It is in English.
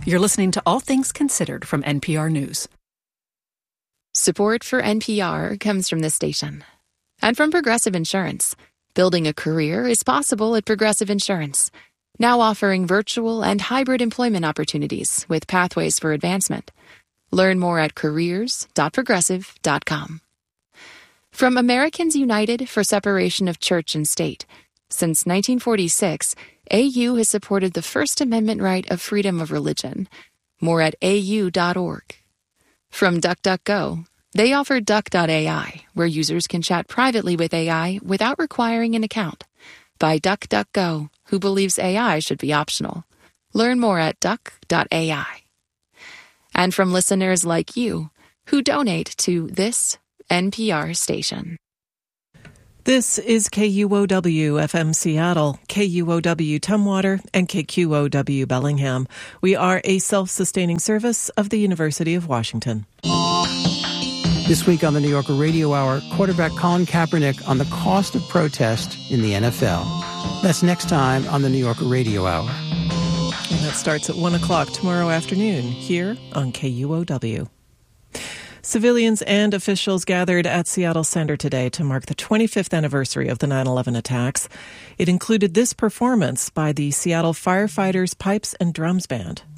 You're listening to All Things Considered from NPR News. Support for NPR comes from this station and from Progressive Insurance. Building a career is possible at Progressive Insurance, now offering virtual and hybrid employment opportunities with pathways for advancement. Learn more at careers.progressive.com. From Americans United for Separation of Church and State. Since 1946, AU has supported the First Amendment right of freedom of religion. More at au.org. From DuckDuckGo, they offer Duck.ai, where users can chat privately with AI without requiring an account. By DuckDuckGo, who believes AI should be optional. Learn more at Duck.ai. And from listeners like you, who donate to this NPR station. This is KUOW-FM Seattle, KUOW Tumwater, and KQOW Bellingham. We are a self-sustaining service of the University of Washington. This week on the New Yorker Radio Hour, quarterback Colin Kaepernick on the cost of protest in the NFL. That's next time on the New Yorker Radio Hour. And that starts at 1 o'clock tomorrow afternoon here on KUOW. Civilians and officials gathered at Seattle Center today to mark the 25th anniversary of the 9/11 attacks. It included this performance by the Seattle Firefighters Pipes and Drums Band.